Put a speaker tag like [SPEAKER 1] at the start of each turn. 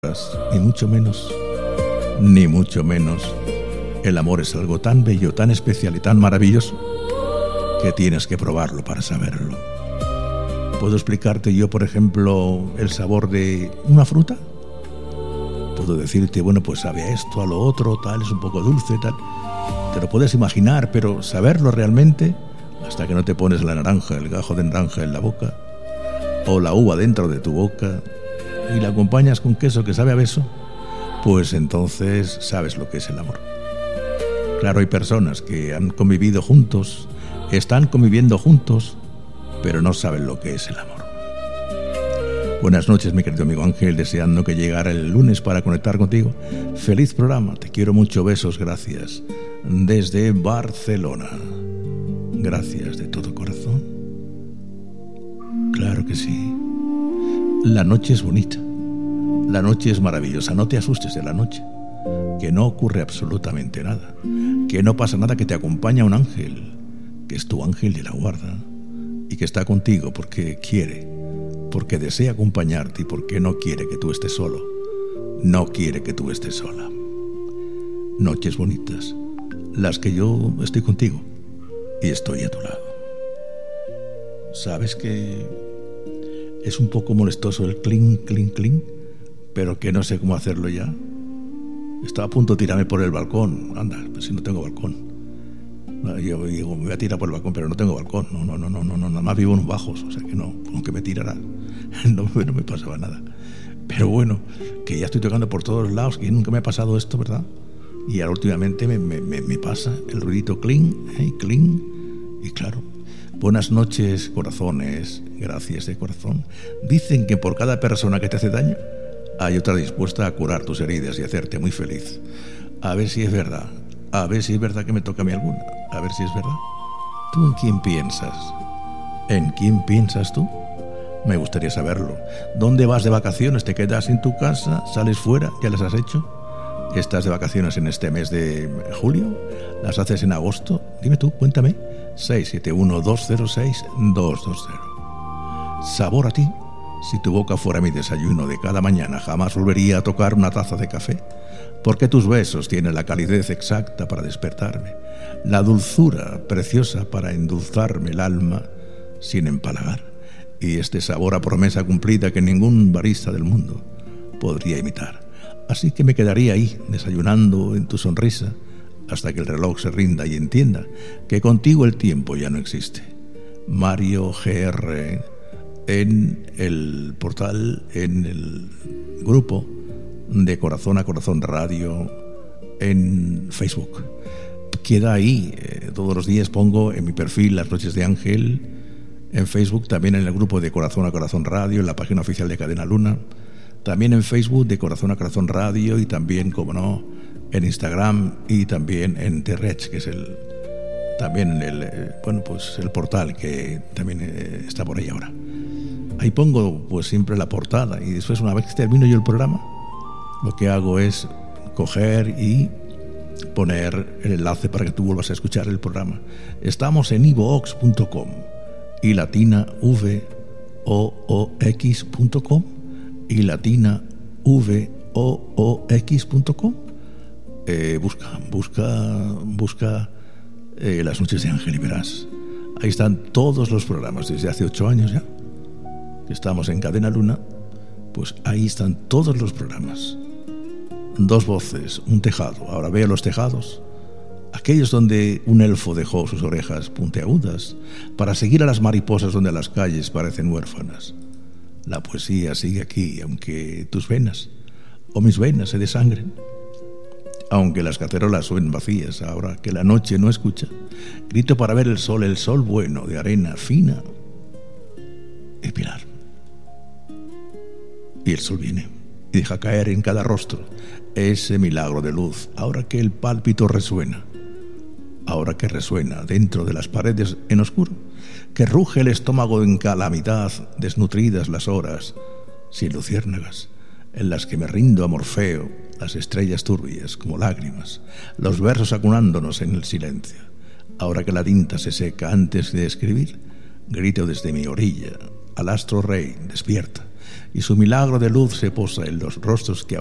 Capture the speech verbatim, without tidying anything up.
[SPEAKER 1] Ni mucho menos, ni mucho menos. El amor es algo tan bello, tan especial y tan maravilloso que tienes que probarlo para saberlo. ¿Puedo explicarte yo, por ejemplo, el sabor de una fruta? Puedo decirte, bueno, pues sabe a esto, a lo otro, tal, es un poco dulce, tal. Te lo puedes imaginar, pero saberlo realmente, hasta que no te pones la naranja, el gajo de naranja en la boca, o la uva dentro de tu boca, y la acompañas con queso que sabe a beso, pues entonces sabes lo que es el amor. Claro, hay personas que han convivido juntos, están conviviendo juntos, pero no saben lo que es el amor. Buenas noches, mi querido amigo Ángel, deseando que llegara el lunes para conectar contigo. Feliz programa, te quiero mucho, besos, gracias. Desde Barcelona. Gracias de todo corazón. Claro que sí. La noche es bonita, la noche es maravillosa, no te asustes de la noche, que no ocurre absolutamente nada, que no pasa nada, que te acompaña un ángel, que es tu ángel de la guarda y que está contigo porque quiere, porque desea acompañarte y porque no quiere que tú estés solo, no quiere que tú estés sola. Noches bonitas, las que yo estoy contigo y estoy a tu lado. ¿Sabes que es un poco molestoso el clink, clink, clink, pero que no sé cómo hacerlo ya? Estaba a punto de tirarme por el balcón. Anda, pues si no tengo balcón. Yo digo, me voy a tirar por el balcón, pero no tengo balcón. No, no, no, no, no, no, nada más vivo en bajos, o sea que no, aunque me tirara, no, no me pasaba nada. Pero bueno, que ya estoy tocando por todos lados, que nunca me ha pasado esto, ¿verdad? Y ahora últimamente me, me, me, me pasa el ruidito clink, ¿eh? Clink, y claro. Buenas noches, corazones, gracias de corazón. Dicen que por cada persona que te hace daño, hay otra dispuesta a curar tus heridas y hacerte muy feliz. A ver si es verdad, a ver si es verdad que me toca a mí alguna, a ver si es verdad. ¿Tú en quién piensas? ¿En quién piensas tú? Me gustaría saberlo. ¿Dónde vas de vacaciones? ¿Te quedas en tu casa? ¿Sales fuera? ¿Ya las has hecho? ¿Estás de vacaciones en este mes de julio? ¿Las haces en agosto? Dime tú, cuéntame. seis siete uno, dos cero seis, dos dos cero. Sabor a ti. Si tu boca fuera mi desayuno de cada mañana, jamás volvería a tocar una taza de café, porque tus besos tienen la calidez exacta para despertarme, la dulzura preciosa para endulzarme el alma sin empalagar, y este sabor a promesa cumplida que ningún barista del mundo podría imitar. Así que me quedaría ahí, desayunando en tu sonrisa, hasta que el reloj se rinda y entienda que contigo el tiempo ya no existe. Mario G R en el portal, en el grupo de Corazón a Corazón Radio en Facebook. Queda ahí, eh, todos los días pongo en mi perfil Las Noches de Ángel, en Facebook, también en el grupo de Corazón a Corazón Radio, en la página oficial de Cadena Luna, también en Facebook de Corazón a Corazón Radio y también, como no, en Instagram y también en T-Reach, que es el también el eh, bueno pues el portal que también eh, está por ahí ahora. Ahí pongo pues siempre la portada y después, una vez que termino yo el programa, lo que hago es coger y poner el enlace para que tú vuelvas a escuchar el programa. Estamos en ivox punto com y latina v o o x punto com y latina v o o x punto com. Eh, busca, busca, busca eh, Las Noches de Ángel y verás. Ahí están todos los programas desde hace ocho años ya, que estamos en Cadena Luna. Pues ahí están todos los programas. Dos voces, un tejado. Ahora veo los tejados, aquellos donde un elfo dejó sus orejas puntiagudas para seguir a las mariposas donde las calles parecen huérfanas. La poesía sigue aquí, aunque tus venas o mis venas se desangren, aunque las cacerolas suenen vacías, ahora que la noche no escucha. Grito para ver el sol, el sol bueno, de arena fina y pilar. Y el sol viene y deja caer en cada rostro ese milagro de luz, ahora que el pálpito resuena, ahora que resuena dentro de las paredes en oscuro, que ruge el estómago en calamidad, desnutridas las horas sin luciérnagas, en las que me rindo a Morfeo, las estrellas turbias como lágrimas, los versos acunándonos en el silencio. Ahora que la tinta se seca antes de escribir, grito desde mi orilla al astro rey, despierta, y su milagro de luz se posa en los rostros que